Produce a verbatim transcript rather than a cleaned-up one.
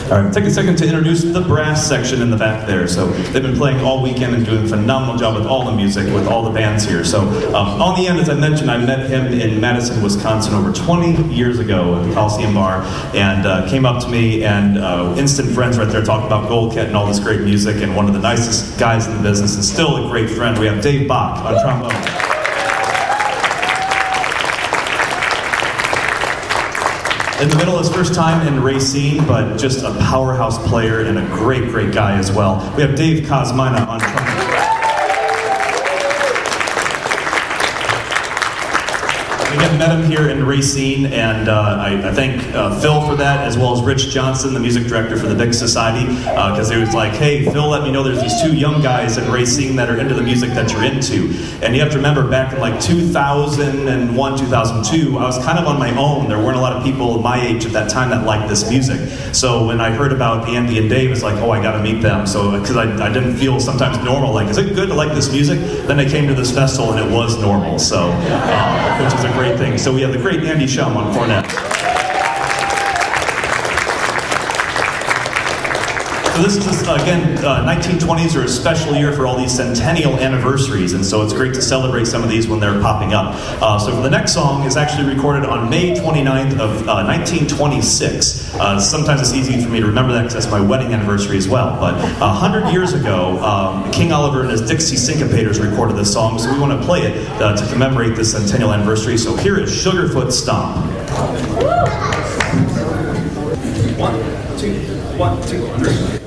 All right, take a second to introduce the brass section in the back there. So they've been playing all weekend and doing a phenomenal job with all the music, with all the bands here. So um, on the end, as I mentioned, I met him in Madison, Wisconsin over twenty years ago at the Coliseum Bar, and uh, came up to me and uh, instant friends right there, talking about Goldket and all this great music, and one of the nicest guys in the business and still a great friend. We have Dave Bach on trombone. In the middle of his first time in Racine, but just a powerhouse player and a great, great guy as well. We have Dave Kosmina on trumpet. Again, met him here in Racine, and uh, I, I thank uh, Phil for that, as well as Rich Johnson, the music director for the Big Society, because uh, he was like, hey, Phil, let me know there's these two young guys in Racine that are into the music that you're into. And you have to remember, back in like two thousand one, two thousand two, I was kind of on my own. There weren't a lot of people my age at that time that liked this music. So when I heard about Andy and Dave, it's like, oh, I got to meet them. So because I, I didn't feel sometimes normal, like, is it good to like this music? Then they came to this festival, and it was normal, so uh, which is a great thing. So we have the great Andy Shum on cornet. So this is, again, uh, nineteen twenties are a special year for all these centennial anniversaries, and so it's great to celebrate some of these when they're popping up. Uh, so for the next song is actually recorded on May twenty-ninth of uh, nineteen twenty-six. Uh, sometimes it's easy for me to remember that because that's my wedding anniversary as well. But a hundred years ago, um, King Oliver and his Dixie Syncopators recorded this song, so we want to play it uh, to commemorate this centennial anniversary. So here is Sugarfoot Stomp. One, two, one, two, three.